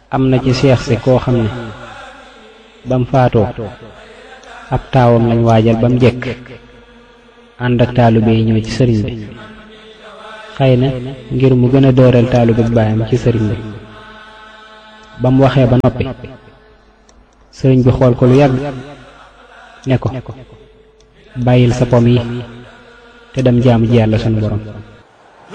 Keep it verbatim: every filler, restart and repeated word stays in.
am na ci seex si koo xam ne bam faatoo ab taawam lañ waajal bam jekk ànd ak taalibe yi ñëw ci sëriñ bi xëy na ngir mu gën a dooral taalibe baayam ci sëriñ bi bam waxee ba noppi sëriñ bi xool ko lu yàgg ne ko bàyyil sa pom yi te dem jaamu ji Yàlla sunu borom